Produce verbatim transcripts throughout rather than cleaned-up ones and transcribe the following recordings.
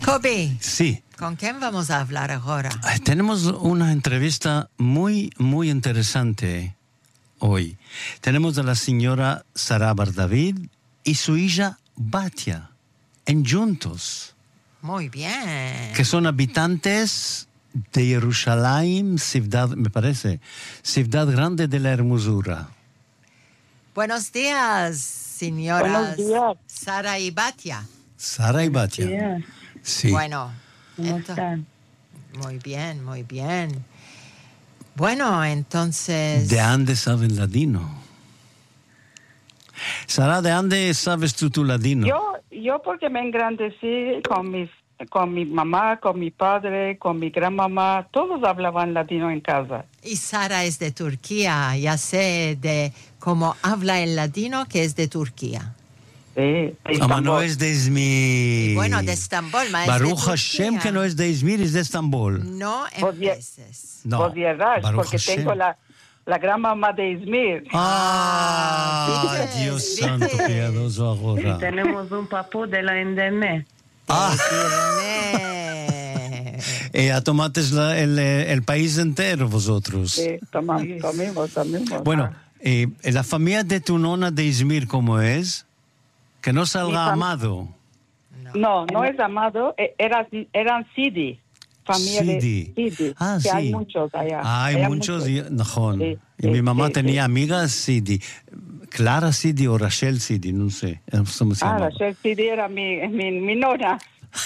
Kobe. Sí. ¿Con quién vamos a hablar ahora? Tenemos una entrevista muy, muy interesante hoy. Tenemos a la señora Sarah Bar David y su hija Batia, en juntos. Muy bien. Que son habitantes de Jerusalén, ciudad, me parece, ciudad grande de la hermosura. Buenos días, señoras. Buenos días. Sara y Batia. Sara y Batia. Días. Sí. Bueno. ¿Cómo ento- están? Muy bien, muy bien. Bueno, entonces... ¿De dónde saben ladino? Sara, ¿de dónde sabes tú tu ladino? Yo, yo porque me engrandecí con mis, con mi mamá, con mi padre, con mi gran mamá, todos hablaban latino en casa. Y Sara es de Turquía. Ya sé de cómo habla el ladino que es de Turquía. Sí, de Ama no Istambul. es de Izmir. Y bueno, de Estambul, ma es de Baruch Turquía. Hashem, que no es de Izmir, es de Estambul. No Podía- empieces. No, Vos vieras, Baruch porque Hashem. tengo la, la gran mamá de Izmir. Ah, ¿viste? Dios ¿viste? santo, piadoso ahora. Tenemos un papú de la internet. Ah, Firme. eh, a tomates la- el, eh, el país entero vosotros. Sí, tomamos, comimos, comimos. Bueno, eh, la familia de tu nona de Izmir, ¿cómo es? Que no Mi salga fam- amado. No, no es Amado, eh, era, eran Sidi. Familia Sidi. de Sidi. Ah, que sí. hay muchos allá. Hay muchos, y, najón. Sí, y mi sí, mamá sí, tenía sí. amigas Sidi. Clara Sidi o Rachel Sidi, no sé. ¿Cómo se Ah, llama? Rachel Sidi era mi, mi, mi nona.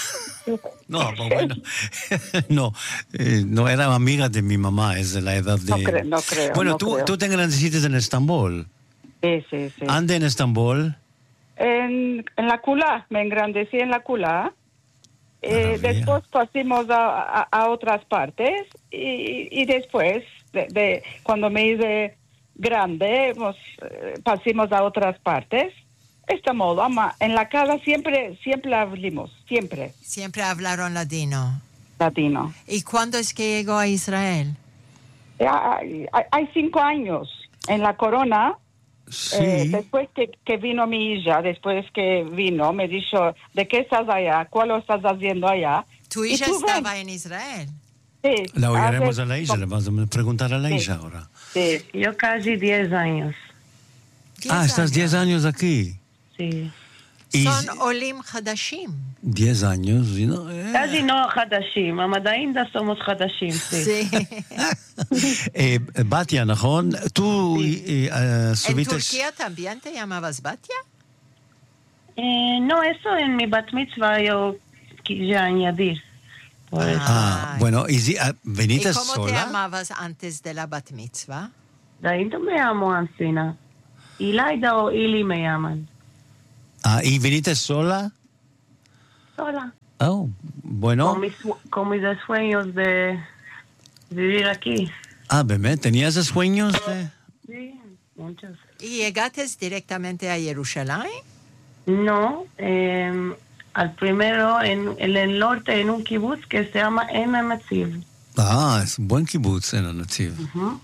No, pues bueno. no, eh, no era amiga de mi mamá, es de la edad de... No creo, no creo, Bueno, no tú, creo. tú te engrandeciste en Estambul. Sí, sí, sí. Ande en Estambul. En, en la Cula, me engrandecí en la Cula. Eh, Maravilla. después pasamos a, a, a otras partes y, y después, de, de cuando me hice grande, pues, eh, pasamos a otras partes. Esta modo, ama, en la casa siempre, siempre hablamos, siempre Siempre hablaron ladino. latino. ¿Y cuándo es que llegó a Israel? Eh, Hay, hay- hay cinco años en la corona. Sí. Eh, después que, que vino mi hija, después que vino, me dijo, ¿de qué estás allá? ¿Cuál lo estás haciendo allá? Tu Y hija tú ven. estaba en Israel. Sí, La oiremos hace- a la hija, le vamos a preguntar a la Sí. hija ahora. Sí. Yo casi diez años. Ah, estás diez años aquí. Sí. Y Son Olim Hadashim. diez años, y no, eh. Casi no Hadashim. Amadainda somos Hadashim, sí. Sí. eh, Batia, ¿najón? Tú eh, eh, ¿En subiste... Turquía también te llamabas Batia? Eh, no, eso en mi bat mitzvah yo quise añadir. Por eso. Ah, Ay. bueno, y si, ah, ¿Y ¿veniste cómo te sola? llamabas antes de la bat mitzvah? De ahí no me llamo Ancina. Ilaida o Ili me llaman. Ah, ¿y viniste sola? Sola. Oh, bueno. Con, mis, su- con mis sueños de vivir aquí. Ah, bebé, ¿tenías sueños de...? Sí, muchos. ¿Y llegaste directamente a Jerusalén? No, eh, al primero en, en el norte, en un kibutz que se llama Enanativ. Ah, es un buen kibutz en Enanativ.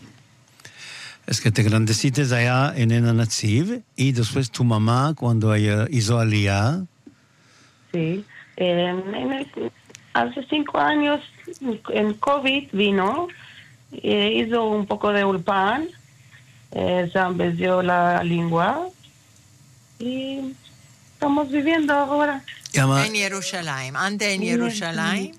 Es que te grandeciste allá en Enanativ y después tu mamá, cuando ella hizo aliyah, Sí. En, en el- hace cinco años, en COVID vino, eh, hizo un poco de ulpan, eh, se empezó la lengua y estamos viviendo ahora. llama, En Jerusalén. ¿Ande en Jerusalén?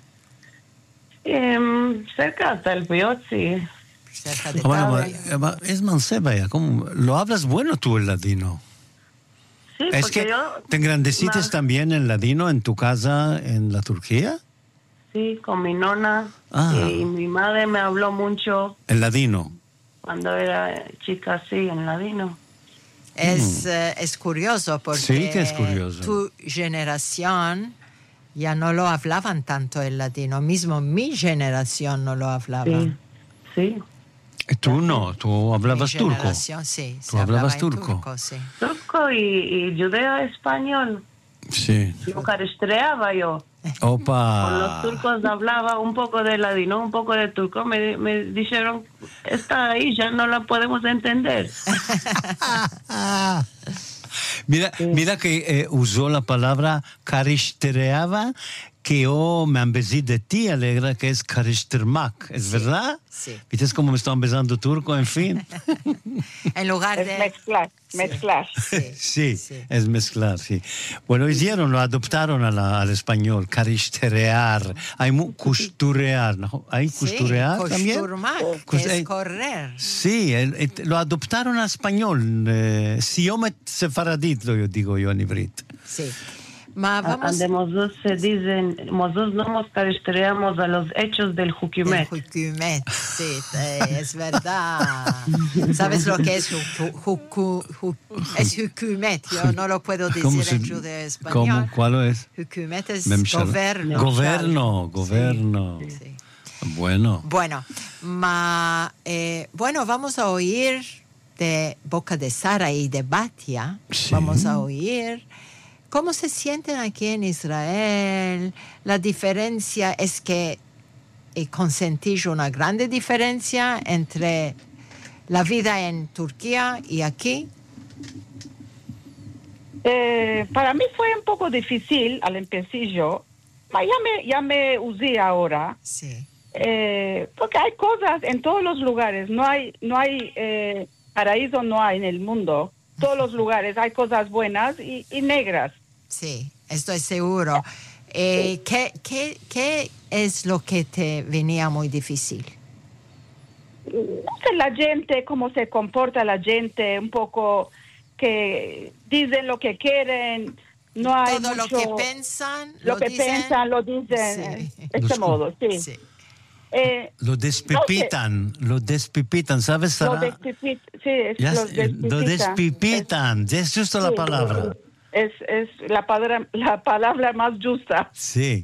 Em, cerca hasta el Piozzi. Cerca de Ah, bueno, Tabay. ma- es manceba ya, ¿cómo? Lo hablas bueno tú el ladino. Sí, Es porque que yo... te engrandeciste más- también en ladino en tu casa en la Turquía. Sí, con mi nona. Ah. Y mi madre me habló mucho El ladino. cuando era chica así, en ladino. Es, eh, es curioso porque Sí que es curioso. tu generación ya no lo hablaban tanto el latino. Mismo mi generación no lo hablaba. Sí, sí. Eh, Tú no, tú hablabas Mi turco. generación, sí. Tú se hablabas hablaba en turco. sí. Turco y, y judeo español. Sí. Yo carestreaba yo. Opa. Con los turcos hablaba un poco de ladino, un poco de turco. Me, me dijeron, esta hija no la podemos entender. Mira, mira que eh, usó la palabra caristreaba, que yo me han besado de ti, alegra, que es Karishtirmak. ¿Es Sí, verdad? sí. ¿Viste cómo me están besando turco? En fin. En lugar Es de... mezclar, Sí. mezclar. Sí, Sí, sí. es mezclar, sí. Bueno, hicieron, lo adoptaron a la- al español, carishtarear. Hay mu- costurear, ¿no? ¿Hay costurear sí, también? Kosturmak, Cos- que eh, es correr. Sí, el- el- lo adoptaron al español. Eh, Siomet sefaradit, lo yo digo yo en ivrit. Sí. Ma vamos Ande Mozos se dicen, Mozos no nos caracterizamos a los hechos del del Hukumet. Hukumet, sí, eh, es verdad. ¿Sabes lo que es huku- huku- hu- es Hukumet? Yo no lo puedo ¿Cómo decir en se- judeo español. ¿Cómo? ¿Cuál es? Hukumet es Memshala. gobierno. Gobierno, gobierno. Sí. Bueno. Bueno, ma, eh, bueno, vamos a oír de boca de Sara y de Batia. Sí. Vamos a oír cómo se sienten aquí en Israel. La diferencia es que eh, consentís una grande diferencia entre la vida en Turquía y aquí. Eh, para mí fue un poco difícil al empecillo, ma ya me, ya me usé ahora, Sí, eh, porque hay cosas en todos los lugares, no hay, no hay eh, paraíso, no hay en el mundo, todos los lugares hay cosas buenas y, y negras. sí, estoy seguro. Eh, ¿qué, qué, ¿Qué es lo que te venía muy difícil? No sé, la gente, cómo se comporta la gente, un poco que dicen lo que quieren, no hay Todo lo mucho- que piensan, lo, lo que dicen. piensan, lo dicen, Sí. de este Los- modo, sí. Sí. Eh, Lo despipitan, lo despipitan, ¿sabes, lo Sara? despipit- sí, es, Ya los sé, lo despipitan. despipitan, es justo la Sí, palabra. Es, es la, palabra, la palabra más justa. Sí.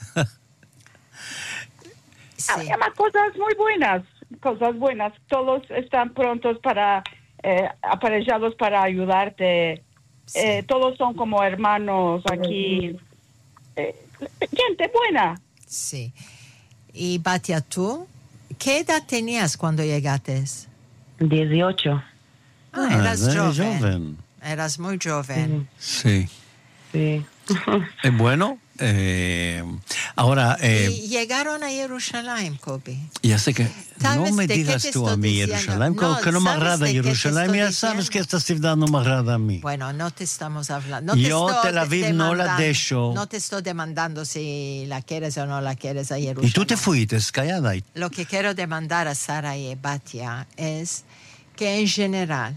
Sí. Hay más cosas muy buenas, cosas buenas. Todos están prontos para, eh, aparejados para ayudarte. Sí. Eh, todos son como hermanos aquí. Eh, gente buena. Sí. Y Batia, ¿tú? ¿Qué edad tenías cuando llegaste? dieciocho. Ah, Ah, eras very joven. joven. Eras muy joven. Sí. Sí. Eh, bueno, eh, ahora, eh, Y llegaron a Jerusalén, Kobe. ya sé que ¿Sabes no me de qué digas te tú a estoy mí diciendo? Jerusalén, No, que no me ¿sabes agrada de qué te Jerusalén, estoy ya sabes diciendo? que esta ciudad no me agrada a mí. Bueno, no te estamos hablando. No Yo te estoy Tel Aviv de- no la demandando- dejo. No te estoy demandando si la quieres o no la quieres a Jerusalén. Y tú te fuiste, callada. y- Lo que quiero demandar a Sara y Batia es que en general,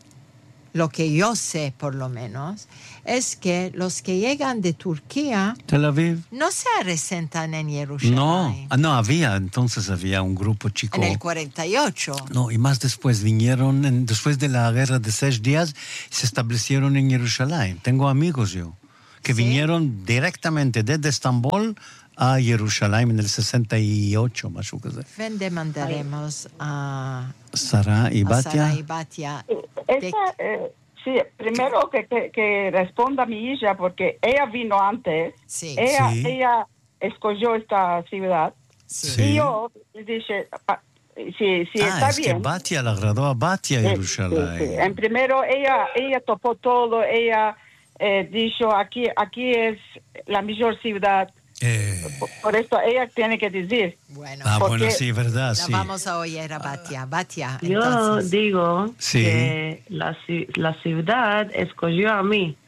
lo que yo sé por lo menos, es que los que llegan de Turquía Tel Aviv. no se resentan en Jerusalén. No, ah, no había, entonces había un grupo chico. En el cuarenta y ocho. No, y más después vinieron, en- después de la guerra de seis días, se establecieron en Jerusalén. Tengo amigos yo, que ¿Sí? vinieron directamente desde Estambul a Jerusalén en el sesenta y ocho, más o menos. Ven, demandaremos a, Sara y a Batia. Sara y Batia. Esa, eh, sí, primero que, que, que responda mi hija, porque ella vino antes. Sí. Ella, Sí. ella escogió esta ciudad. Sí. Sí. Y yo dije, ah, si, si ah, está es que bien. Batia la agradó a Batia Sí, Jerusalén. sí, sí. En primero, ella, ella topó todo. Ella eh, dijo, aquí, aquí es la mejor ciudad. Eh, Por, por esto ella tiene que decir. Bueno, ah, porque- bueno, sí, verdad, la sí. vamos a oír a Batia. Batia, Yo entonces. digo Sí. que la, ci- la ciudad escogió a mí.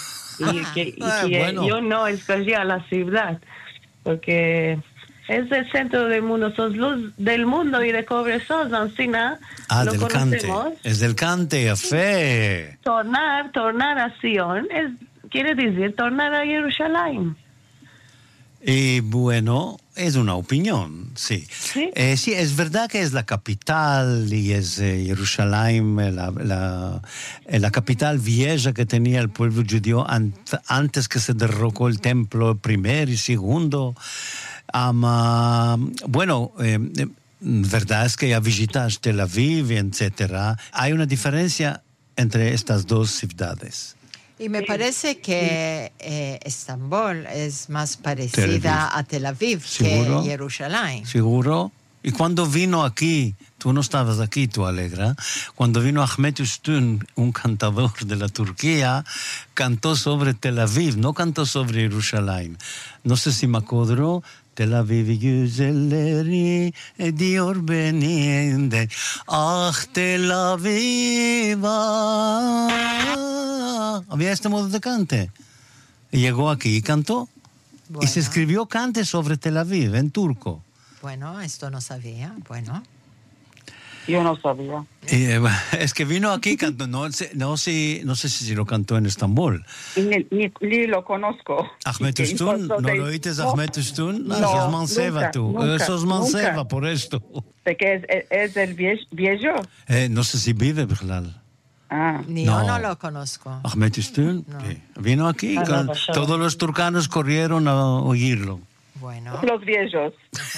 Y que, y Ah, que bueno. yo no escogí a la ciudad. Porque es el centro del mundo, sos luz del mundo y de cobre sos, Ancina. Ah, lo del cante. conocemos. Es del cante, a fe. Tornar, tornar a Sion, es, quiere decir tornar a Jerusalén. Y bueno, es una opinión, sí. Sí. Eh, sí, es verdad que es la capital y es eh, Jerusalén, eh, la, la, eh, la capital vieja que tenía el pueblo judío ant- antes que se derrocó el templo primero y segundo. Am, ah, bueno, eh, eh, verdad es que ya visitas Tel Aviv, etcétera. Hay una diferencia entre estas dos ciudades. Y me parece que eh, Estambul es más Tel parecida Aviv. a Tel Aviv ¿Seguro? que Jerusalén. ¿Seguro? Y cuando vino aquí, tú no estabas aquí, tú Alegra, cuando vino Ahmet Ustun, un cantador de la Turquía, cantó sobre Tel Aviv, no cantó sobre Jerusalén. No sé si me acordó, Tel Aviv güzelleri ediyor beni de. Ah, Tel Aviv. Ah. Había este modo de cante. Y llegó aquí y cantó. Bueno. Y se escribió cante sobre Tel Aviv, en turco. Bueno, esto no sabía. Bueno. Yo no sabía. Eh, es que vino aquí, cantó, no, sé- no, sé, no sé si lo cantó en Estambul. Ni, ni, ni lo conozco. Ahmet Y- Ustun, entonces- ¿no lo oítes, no, Ahmet Ustun? no, Ah, sos manceba nunca, tú, nunca, Eh, sos manceba nunca. por esto. ¿De qué es, es, es el vie- viejo? Eh, no sé si vive, Bichlal. Ah, Ni No. yo no lo conozco. Ahmet Ustun, No. eh, vino aquí, Ah, con- no, yo- todos los turcanos corrieron a oírlo. Bueno. los viejos.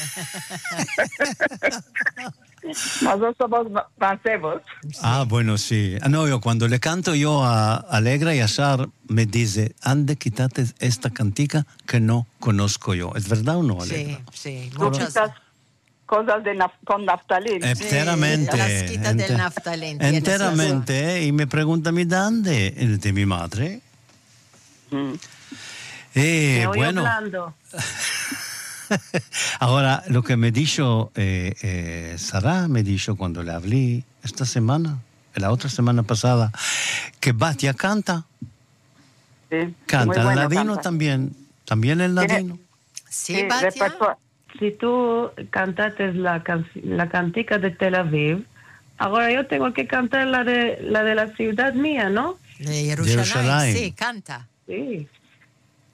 Nosotros somos ma- mancebos. Ah, bueno, sí. Ah, no, yo cuando le canto yo a Alegra y a Shar, me dice, ande, quítate esta cantica que no conozco yo. ¿Es verdad o no, Sí, Alegra? sí. Tú Muchas. quitas cosas de naf- con naftalín. Eh, Enteramente. las quita del enter- naftalín, tienes Enteramente. eh, Y me pregunta, ¿mi dónde? De mi madre. Mm. Eh, Me voy bueno, hablando. ahora lo que me dijo eh, eh, Sara, me dijo cuando le hablé esta semana, la otra semana pasada, que Batia canta, Sí, muy canta el bueno ladino canta. también, también el Tiene- ladino. Sí, Sí, Batia. repertorio. Si tú cantaste la, can- la cantica de Tel Aviv, ahora yo tengo que cantar la de la, de la ciudad mía, ¿no? De Jerusalén, Jerusalén. sí, canta. Sí.